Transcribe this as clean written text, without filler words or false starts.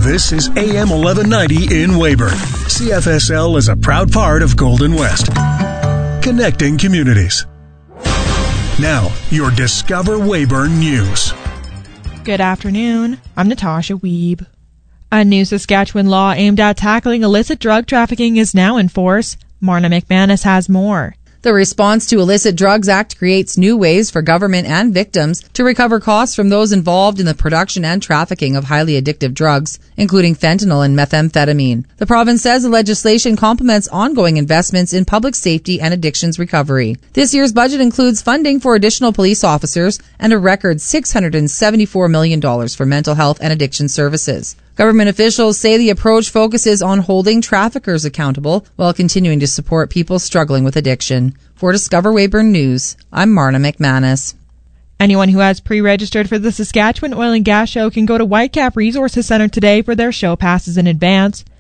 This is AM 1190 in Weyburn. CFSL is a proud part of Golden West. Connecting communities. Now, your Discover Weyburn News. Good afternoon. I'm Natasha Wiebe. A new Saskatchewan law aimed at tackling illicit drug trafficking is now in force. Marna McManus has more. The Response to Illicit Drugs Act creates new ways for government and victims to recover costs from those involved in the production and trafficking of highly addictive drugs, including fentanyl and methamphetamine. The province says the legislation complements ongoing investments in public safety and addictions recovery. This year's budget includes funding for additional police officers and a record $674 million for mental health and addiction services. Government officials say the approach focuses on holding traffickers accountable while continuing to support people struggling with addiction. For Discover Weyburn News, I'm Marna McManus. Anyone who has pre-registered for the Saskatchewan Oil and Gas Show can go to Whitecap Resources Centre today for their show passes in advance.